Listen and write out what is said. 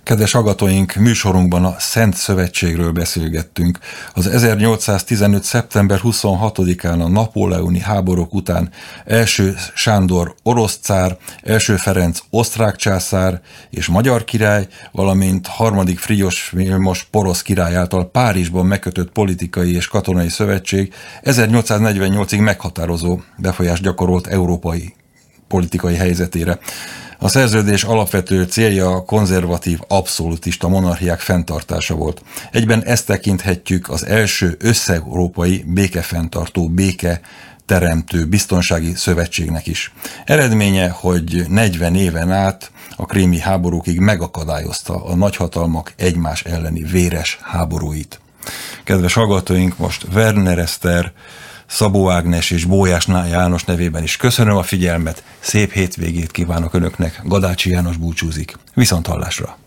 Kedves hallgatóink, műsorunkban a Szent Szövetségről beszélgettünk. Az 1815. szeptember 26-án a napóleoni háborúk után első Sándor orosz cár, első Ferenc osztrák császár és magyar király, valamint harmadik Frigyos Vilmos porosz király által Párizsban megkötött politikai és katonai szövetség 1848-ig meghatározó befolyást gyakorolt európai politikai helyzetére. A szerződés alapvető célja a konzervatív, abszolutista monarchiák fenntartása volt. Egyben ezt tekinthetjük az első összeurópai békefenntartó, béketeremtő biztonsági szövetségnek is. Eredménye, hogy 40 éven át a krími háborúkig megakadályozta a nagyhatalmak egymás elleni véres háborúit. Kedves hallgatóink, most Werner Eszter, Szabó Ágnes és Bójás János nevében is köszönöm a figyelmet, szép hétvégét kívánok Önöknek, Gadácsi János búcsúzik. Viszonthallásra!